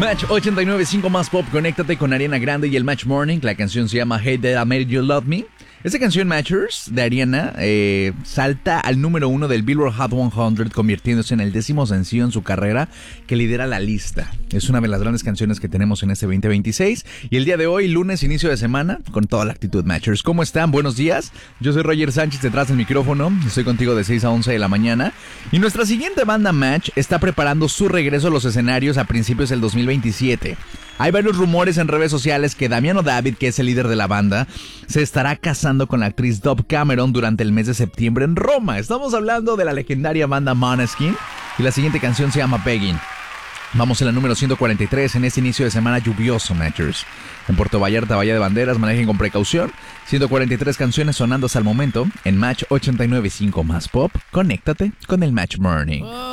Match 89.5 más pop, conéctate con Ariana Grande y el Match Morning. La canción se llama Hey That I Made You Love Me. Esta canción Matchers de Ariana salta al número 1 del Billboard Hot 100, convirtiéndose en el 10º sencillo en su carrera que lidera la lista. Es una de las grandes canciones que tenemos en este 2026. Y el día de hoy, lunes, inicio de semana, con toda la actitud Matchers. ¿Cómo están? Buenos días. Yo soy Roger Sánchez, detrás del micrófono. Estoy contigo de 6 a 11 de la mañana. Y nuestra siguiente banda Match está preparando su regreso a los escenarios a principios del 2027. Hay varios rumores en redes sociales que Damiano David, que es el líder de la banda, se estará casando con la actriz Dove Cameron durante el mes de septiembre en Roma. Estamos hablando de la legendaria banda Måneskin y la siguiente canción se llama Begging. Vamos en la número 143 en este inicio de semana lluvioso, Matchers. En Puerto Vallarta, Bahía de Banderas, manejen con precaución. 143 canciones sonando hasta el momento en Match 89.5 más pop. Conéctate con el Match Morning.